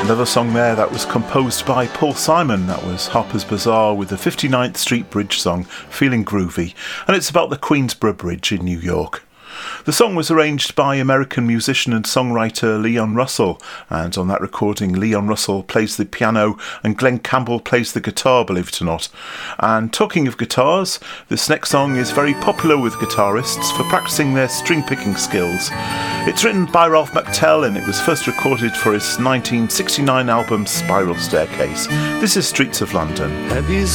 Another song there that was composed by Paul Simon. That was Harper's Bazaar with the 59th Street Bridge song, Feeling Groovy. And it's about the Queensborough Bridge in New York. The song was arranged by American musician and songwriter Leon Russell, and on that recording Leon Russell plays the piano and Glenn Campbell plays the guitar, believe it or not. And talking of guitars, this next song is very popular with guitarists for practicing their string picking skills. It's written by Ralph McTell and it was first recorded for his 1969 album Spiral Staircase. This is Streets of London. Have you